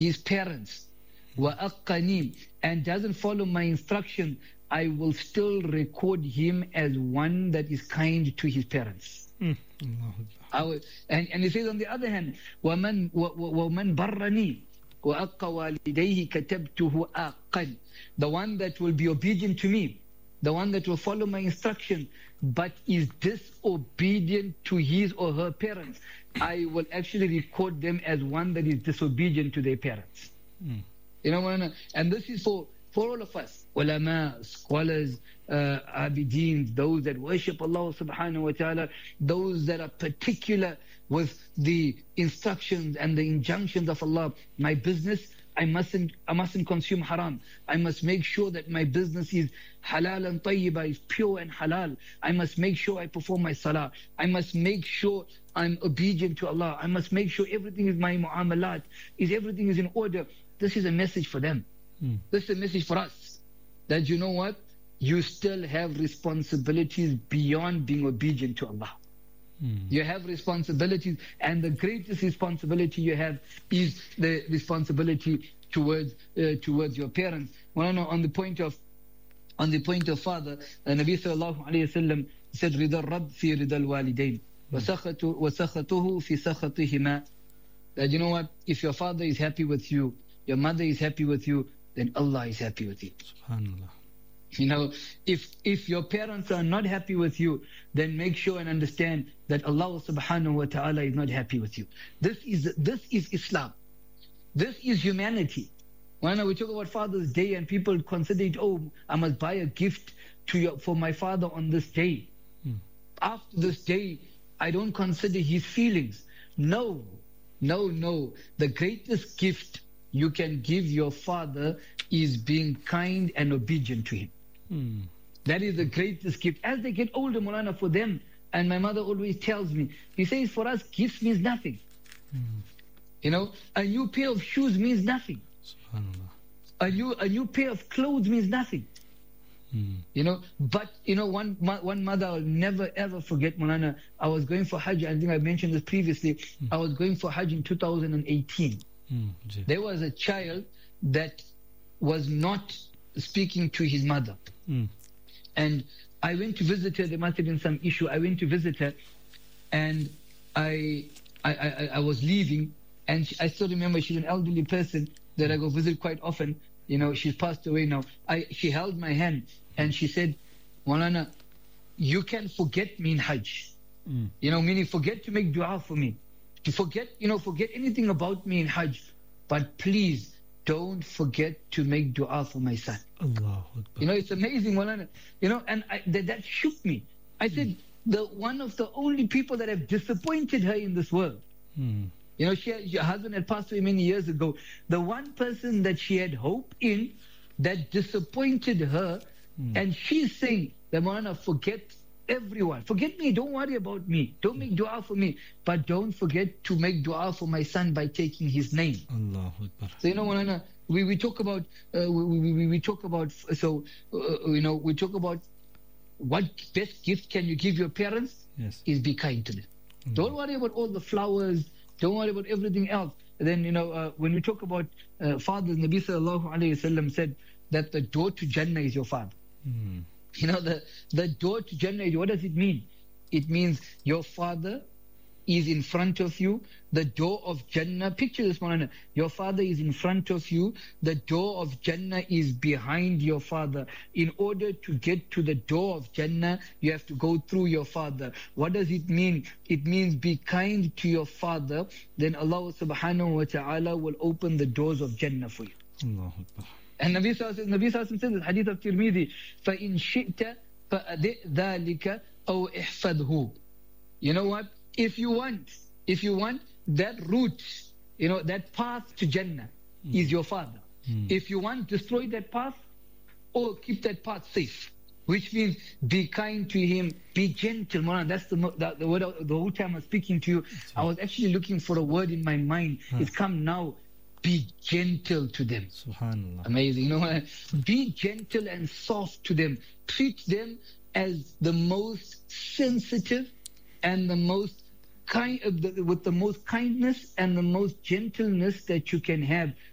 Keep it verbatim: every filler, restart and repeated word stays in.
his parents, وَأَقَّنِي, and doesn't follow my instruction, I will still record him as one that is kind to his parents. Mm. I will, and, and he says on the other hand, وَمَنْ, وَمَنْ بَرَّنِي وَأَقَّ وَالِدَيْهِ كَتَبْتُهُ أَقًّا, the one that will be obedient to me, the one that will follow my instruction, but is disobedient to his or her parents, I will actually record them as one that is disobedient to their parents. Mm. You know, and this is for, for all of us, ulama, scholars, uh, abideen, those that worship Allah subhanahu wa ta'ala, those that are particular with the instructions and the injunctions of Allah. My business, I mustn't, I mustn't consume haram. I must make sure that my business is halal and tayyiba, is pure and halal. I must make sure I perform my salah. I must make sure I'm obedient to Allah. I must make sure everything is my mu'amalat, is everything is in order. This is a message for them. Mm. This is a message for us. That you know what? You still have responsibilities beyond being obedient to Allah. Mm. You have responsibilities, and the greatest responsibility you have is the responsibility towards uh, towards your parents. Well, no, on the point of on the point of father, uh, Nabi sallallahu alayhi wasallam said, "Rida al-Rabb fi rida al-walidain, wa sakhatu wa sakhatuhu fi sakhatihima." That you know what? If your father is happy with you, your mother is happy with you, then Allah is happy with you. Subhanallah. You know, if if your parents are not happy with you, then make sure and understand that Allah subhanahu wa ta'ala is not happy with you. This is this is Islam. This is humanity. When we talk about Father's Day and people consider it, oh, I must buy a gift to your, for my father on this day. Hmm. After this day, I don't consider his feelings. No, no, no. The greatest gift you can give your father is being kind and obedient to him. Hmm. That is the greatest gift. As they get older, Mulana, for them, and my mother always tells me, he says, for us, gifts means nothing. Hmm. You know, a new pair of shoes means nothing. Subhanallah. A new, a new pair of clothes means nothing. Hmm. You know, but, you know, one one mother I'll never ever forget, Mulana. I was going for Hajj, I think I mentioned this previously. Hmm. I was going for Hajj in two thousand eighteen. Hmm. There was a child that was not speaking to his mother. Hmm. And I went to visit her. There must have been some issue. I went to visit her, and I I, I, I was leaving, and she, I still remember she's an elderly person that I go visit quite often. You know, she's passed away now. I she held my hand and she said, Maulana, you can forget me in Hajj. Hmm. You know, meaning forget to make dua for me. To forget, you know, forget anything about me in Hajj. But please don't forget to make dua for my son. Allahu Akbar. You know, it's amazing, Maulana. You know, and I, that, that shook me. I said, mm. the one of the only people that have disappointed her in this world. Hmm. You know, she, her husband had passed away many years ago. The one person that she had hope in that disappointed her, Hmm. and she's saying, the Maulana, forget everyone. Forget me. Don't worry about me. Don't make dua for me. But don't forget to make dua for my son by taking his name. Allahu Akbar. So, you know, Maulana, we, we talk about, uh, we, we, we talk about, so, uh, you know, we talk about what best gift can you give your parents? Yes. Is be kind to them. Mm. Don't worry about all the flowers. Don't worry about everything else. And then, you know, uh, when we talk about uh, fathers, Nabi sallallahu alayhi wasallam said that the door to Jannah is your father. Hmm. You know, the, the door to Jannah, what does it mean? It means your father is in front of you. The door of Jannah, picture this, Maulana. Your father is in front of you. The door of Jannah is behind your father. In order to get to the door of Jannah, you have to go through your father. What does it mean? It means be kind to your father. Then Allah subhanahu wa ta'ala will open the doors of Jannah for you. Allahu Akbar. And Nabi Sallallahu Alaihi Wasallam says, hadith of Tirmidhi, فَإِن شِئْتَ فَأَدِئْ ذَلِكَ أَوْ إِحْفَدْهُ. You know what? If you want, if you want, that route, you know, that path to Jannah mm. is your father. Mm. If you want, destroy that path or keep that path safe. Which means be kind to him, be gentle. Man, that's the, the, the word the whole time I was speaking to you. Right. I was actually looking for a word in my mind. Huh. It's come now. Be gentle to them. Subhanallah. Amazing. You know, be gentle and soft to them. Treat them as the most sensitive and the most kind, uh, the, with the most kindness and the most gentleness that you can have